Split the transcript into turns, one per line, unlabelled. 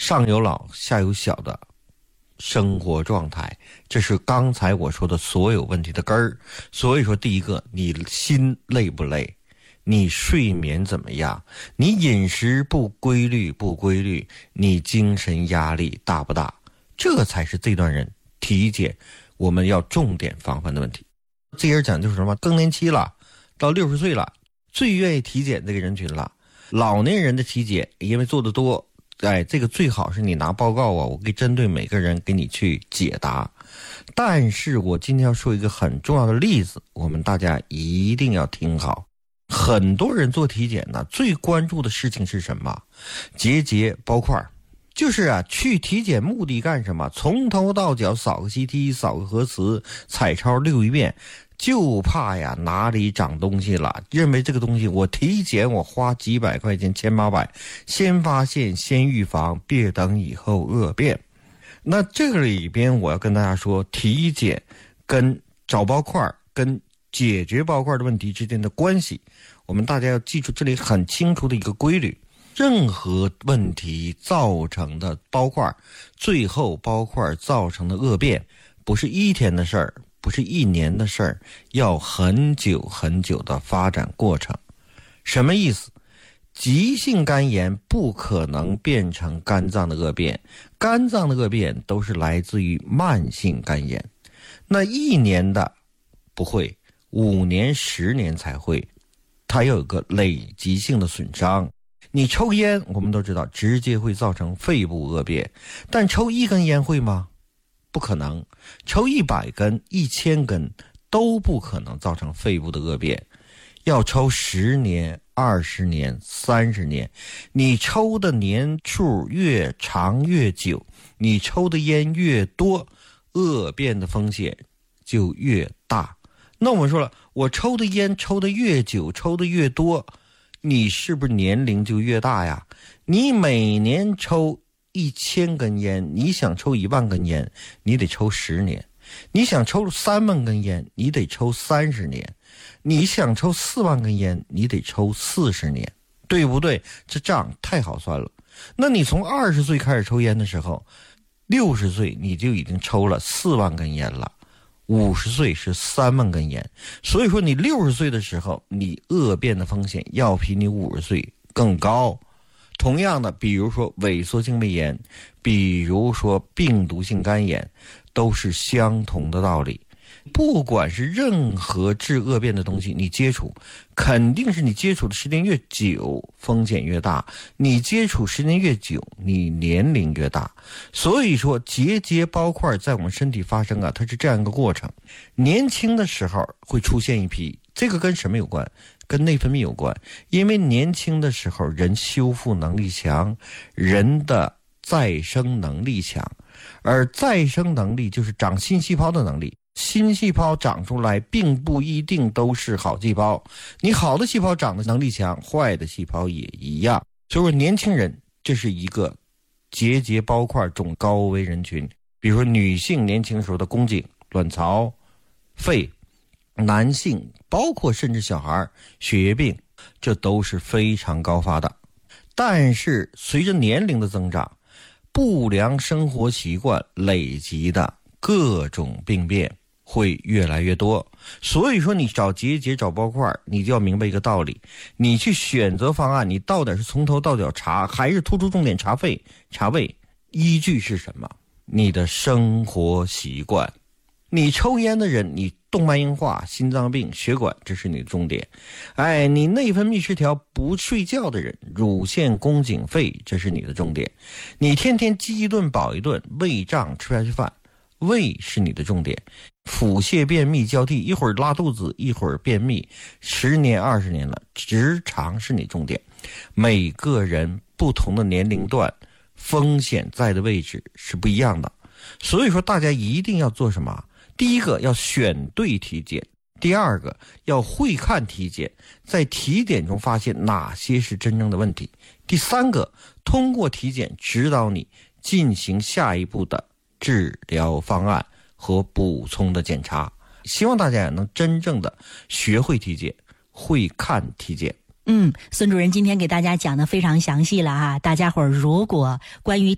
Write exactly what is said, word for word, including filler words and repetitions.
上有老下有小的生活状态，这是刚才我说的所有问题的根儿。所以说第一个，你心累不累，你睡眠怎么样，你饮食不规律不规律，你精神压力大不大，这才是这段人体检我们要重点防范的问题。这人讲就是什么，更年期了，到六十岁了，最愿意体检这个人群了。老年人的体检因为做得多，哎，这个最好是你拿报告啊，我可以针对每个人给你去解答。但是我今天要说一个很重要的例子，我们大家一定要听好。很多人做体检呢，最关注的事情是什么？结节包块。就是啊，去体检目的干什么？从头到脚扫个 C T， 扫个核磁，彩超溜一遍，就怕呀哪里长东西了，认为这个东西我体检我花几百块钱千八百，先发现先预防，别等以后恶变。那这个里边我要跟大家说，体检跟找包块跟解决包块的问题之间的关系，我们大家要记住这里很清楚的一个规律。任何问题造成的包块，最后包块造成的恶变，不是一天的事儿，不是一年的事儿，要很久很久的发展过程。什么意思？急性肝炎不可能变成肝脏的恶变，肝脏的恶变都是来自于慢性肝炎。那一年的不会，五年十年才会，它有一个累积性的损伤。你抽烟我们都知道直接会造成肺部恶变，但抽一根烟会吗？不可能。抽一百根一千根都不可能造成肺部的恶变。要抽十年二十年三十年，你抽的年数越长越久，你抽的烟越多，恶变的风险就越大。那我们说了，我抽的烟抽的越久，抽的越多，你是不是年龄就越大呀？你每年抽一千根烟，你想抽一万根烟，你得抽十年；你想抽三万根烟，你得抽三十年；你想抽四万根烟，你得抽四十年，对不对？这账太好算了。那你从二十岁开始抽烟的时候，六十岁你就已经抽了四万根烟了。五十岁是三万根烟，所以说你六十岁的时候，你恶变的风险要比你五十岁更高。同样的，比如说萎缩性胃炎，比如说病毒性肝炎，都是相同的道理。不管是任何治恶变的东西，你接触肯定是你接触的时间越久风险越大，你接触时间越久你年龄越大。所以说结节包块在我们身体发生啊，它是这样一个过程。年轻的时候会出现一批，这个跟什么有关？跟内分泌有关。因为年轻的时候人修复能力强，人的再生能力强，而再生能力就是长新细胞的能力。新细胞长出来并不一定都是好细胞，你好的细胞长的能力强，坏的细胞也一样。所以说年轻人这是一个结节包块中高危人群。比如说女性年轻时候的宫颈、卵巢、肺，男性包括甚至小孩血液病，这都是非常高发的。但是随着年龄的增长，不良生活习惯累积的各种病变会越来越多。所以说你找结节找包块，你就要明白一个道理，你去选择方案，你到底是从头到脚查，还是突出重点查肺查胃，依据是什么？你的生活习惯。你抽烟的人，你动脉硬化、心脏病、血管，这是你的重点。哎，你内分泌失调不睡觉的人，乳腺、宫颈、肺，这是你的重点。你天天饥一顿饱一顿，胃胀吃不下去饭，胃是你的重点。腹泻便秘交替，一会儿拉肚子一会儿便秘，十年二十年了，直肠是你重点。每个人不同的年龄段风险在的位置是不一样的。所以说大家一定要做什么？第一个要选对体检，第二个要会看体检，在体检中发现哪些是真正的问题，第三个通过体检指导你进行下一步的治疗方案和补充的检查。希望大家也能真正的学会体检，会看体检。
嗯，孙主任今天给大家讲的非常详细了啊，大家伙儿如果关于